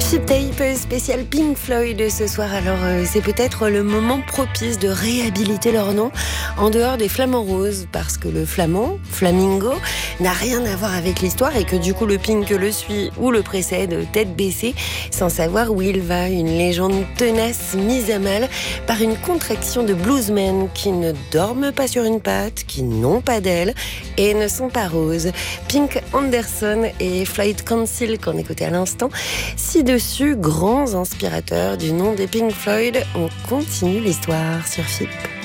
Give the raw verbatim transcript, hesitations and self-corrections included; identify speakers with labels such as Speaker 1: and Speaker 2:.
Speaker 1: Chip Tape spécial Pink Floyd ce soir. Alors euh, c'est peut-être le moment propice de réhabiliter leur nom en dehors des flamants roses, parce que le flamand, flamingo, n'a rien à voir avec l'histoire et que du coup le Pink le suit ou le précède tête baissée sans savoir où il va. Une légende tenace mise à mal par une contraction de bluesmen qui ne dorment pas sur une patte, qui n'ont pas d'ailes et ne sont pas roses. Pink Anderson et Floyd Council qu'on écoutait à l'instant. Ci-dessus, grands inspirateurs du nom des Pink Floyd. On continue l'histoire sur F I P.